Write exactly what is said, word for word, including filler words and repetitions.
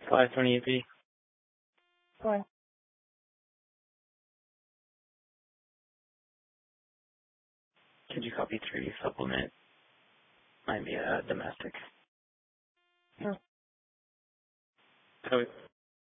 five twenty-eight B. One. Could you copy three supplement? Might be a domestic. Sure. Copy.